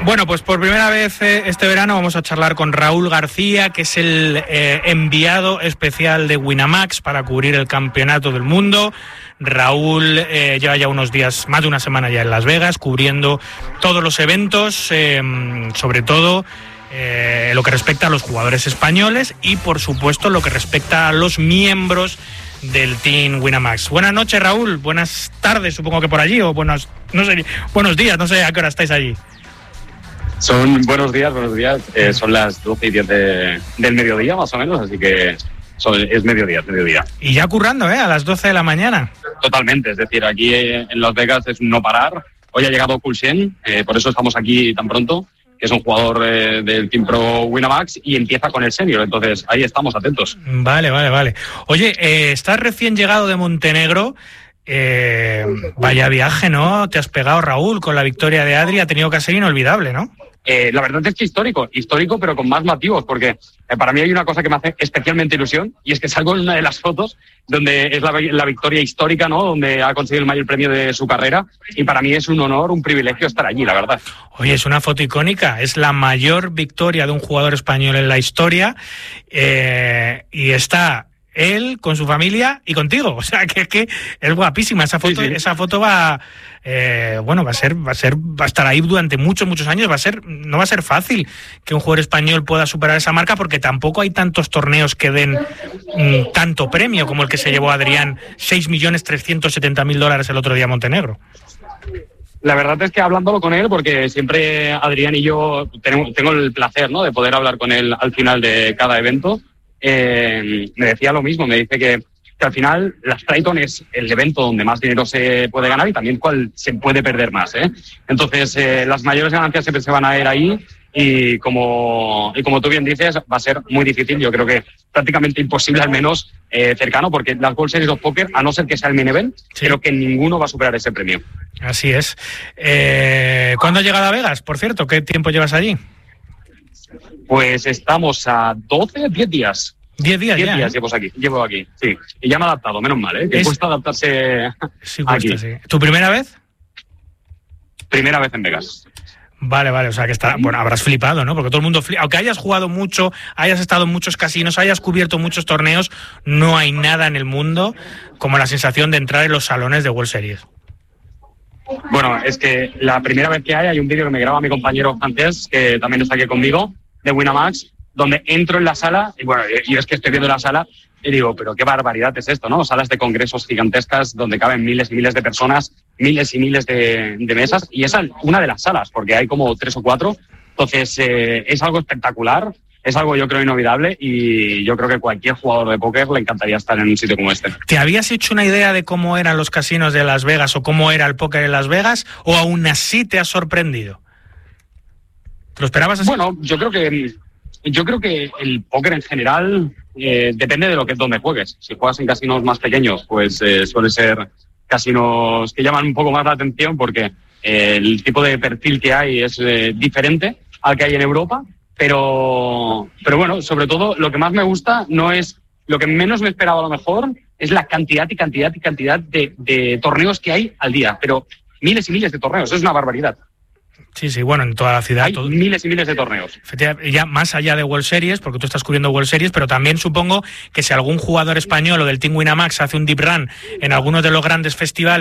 Bueno, pues por primera vez este verano vamos a charlar con Raúl García, que es el enviado especial de Winamax para cubrir el Campeonato del Mundo. Raúl lleva ya unos días, más de una semana ya en Las Vegas, cubriendo todos los eventos, sobre todo lo que respecta a los jugadores españoles y, por supuesto, lo que respecta a los miembros del Team Winamax. Buenas noches, Raúl. Buenas tardes, supongo que por allí, o buenos días, no sé a qué hora estáis allí. Son buenos días. Son las 12:10 del mediodía, más o menos, así que es mediodía. Y ya currando, a las 12 de la mañana. Totalmente, es decir, aquí en Las Vegas es un no parar. Hoy ha llegado Kulchen, por eso estamos aquí tan pronto, que es un jugador del Team Pro Winamax y empieza con el senior, entonces ahí estamos atentos. Vale. Oye, estás recién llegado de Montenegro. Vaya viaje, ¿no? Te has pegado, Raúl, con la victoria de Adri. Ha tenido que ser inolvidable, ¿no? La verdad es que histórico, pero con más motivos, porque para mí hay una cosa que me hace especialmente ilusión, y es que salgo en una de las fotos donde es la victoria histórica, ¿no? Donde ha conseguido el mayor premio de su carrera, y para mí es un honor, un privilegio estar allí, la verdad. Oye, es una foto icónica, es la mayor victoria de un jugador español en la historia, y está él con su familia y contigo, o sea que es guapísima esa foto. Sí. Esa foto va a estar ahí durante muchos años. No va a ser fácil que un jugador español pueda superar esa marca, porque tampoco hay tantos torneos que den tanto premio como el que se llevó Adrián, $6.370.000 el otro día en Montenegro. La verdad es que hablándolo con él, porque siempre Adrián y yo tengo el placer, ¿no?, de poder hablar con él al final de cada evento. Me decía lo mismo, me dice que al final las Triton es el evento donde más dinero se puede ganar y también cuál se puede perder más, Entonces las mayores ganancias siempre se van a ver ahí, y como tú bien dices, va a ser muy difícil, yo creo que prácticamente imposible, al menos cercano, porque las World Series of Poker, a no ser que sea el main event, sí, creo que ninguno va a superar ese premio. Así es. ¿Cuándo has llegado a Vegas, por cierto? ¿Qué tiempo llevas allí? Pues estamos a 10 días. 10 días ya. 10 días llevo aquí, sí. Y ya me he adaptado, menos mal, que cuesta adaptarse aquí. Sí. ¿Tu primera vez? Primera vez en Vegas. Vale, o sea que habrás flipado, ¿no? Porque todo el mundo aunque hayas jugado mucho, hayas estado en muchos casinos, hayas cubierto muchos torneos, no hay nada en el mundo como la sensación de entrar en los salones de World Series. Bueno, es que la primera vez que hay un vídeo que me graba mi compañero francés, que también está aquí conmigo, de Winamax, donde entro en la sala, y bueno, yo es que estoy viendo la sala y digo, pero qué barbaridad es esto, ¿no? Salas de congresos gigantescas donde caben miles y miles de personas, miles y miles de mesas, y esa es una de las salas, porque hay como 3 o 4, entonces es algo espectacular, es algo, yo creo, inolvidable, y yo creo que cualquier jugador de póker le encantaría estar en un sitio como este. ¿Te habías hecho una idea de cómo eran los casinos de Las Vegas o cómo era el póker en Las Vegas, o aún así te has sorprendido? ¿Te lo esperabas así? Bueno, yo creo que el póker en general depende de donde juegues. Si juegas en casinos más pequeños, pues suele ser casinos que llaman un poco más la atención, porque el tipo de perfil que hay es diferente al que hay en Europa. Pero bueno, sobre todo lo que más me gusta no es lo que menos me esperaba, a lo mejor, es la cantidad de torneos que hay al día. Pero miles y miles de torneos, es una barbaridad. Sí, bueno, en toda la ciudad. Hay miles y miles de torneos. Ya más allá de World Series, porque tú estás cubriendo World Series, pero también supongo que si algún jugador español o del Team Winamax hace un deep run en algunos de los grandes festivales